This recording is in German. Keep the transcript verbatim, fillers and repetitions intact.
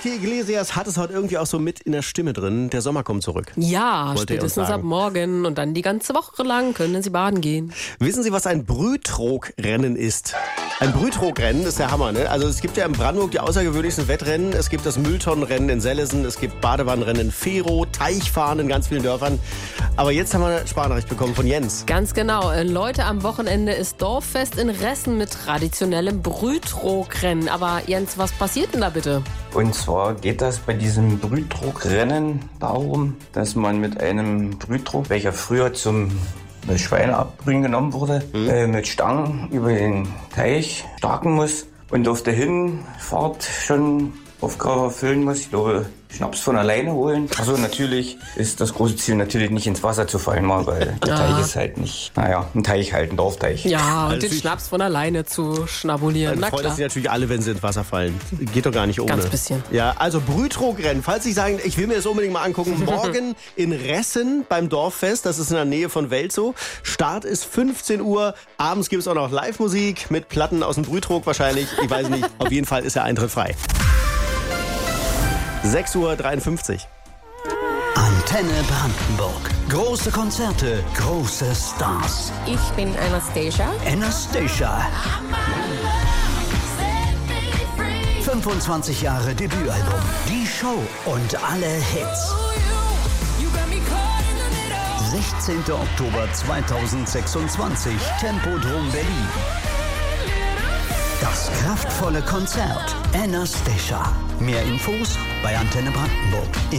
Enrique Iglesias hat es heute irgendwie auch so mit in der Stimme drin. Der Sommer kommt zurück. Ja, Wollte er uns spätestens ab sagen. morgen und dann die ganze Woche lang können Sie baden gehen. Wissen Sie, was ein Brütrog-Rennen ist? Ein Brütrog-Rennen ist der Hammer, ne? Also es gibt ja in Brandenburg die außergewöhnlichsten Wettrennen. Es gibt das Mülltonnenrennen in Sellesen, es gibt Badewannenrennen in Fero, Teichfahren in ganz vielen Dörfern. Aber jetzt haben wir eine Sprachnachricht bekommen von Jens. Ganz genau. Äh, Leute, am Wochenende ist Dorffest in Ressen mit traditionellem Brütrog-Rennen. Aber Jens, was passiert denn da bitte? Und zwar geht das bei diesem Brütrog-Rennen darum, dass man mit einem Brütrog, welcher früher zum Schweineabbrühen genommen wurde, mhm. äh, mit Stangen über den Teich starken muss und auf der Hinfahrt schon Aufgabe erfüllen muss. Ich glaube, Schnaps von alleine holen. Also natürlich ist das große Ziel natürlich nicht ins Wasser zu fallen, mal, weil der Ja. Ah. Teich ist halt nicht, naja, ein Teich halt, ein Dorfteich. Ja, und Also den ich- Schnaps von alleine zu schnabulieren. Dann Na freuen klar. sich natürlich alle, wenn sie ins Wasser fallen. Geht doch gar nicht ohne. Ganz bisschen. Ja, also Brütrog-Rennen. Falls Sie sagen, ich will mir das unbedingt mal angucken, morgen in Ressen beim Dorffest. Das ist in der Nähe von Welzow. Start ist fünfzehn Uhr. Abends gibt es auch noch Live-Musik mit Platten aus dem Brütrog wahrscheinlich. Ich weiß nicht. Auf jeden Fall ist der Eintritt frei. sechs Uhr dreiundfünfzig. Antenne Brandenburg. Große Konzerte, große Stars. Ich bin Anastasia. Anastasia. fünfundzwanzig Jahre Debütalbum. Die Show und alle Hits. sechzehnten Oktober zweitausendsechsundzwanzig. Tempodrom Berlin. Das kraftvolle Konzert. Anastasia. Mehr Infos bei Antenne Brandenburg.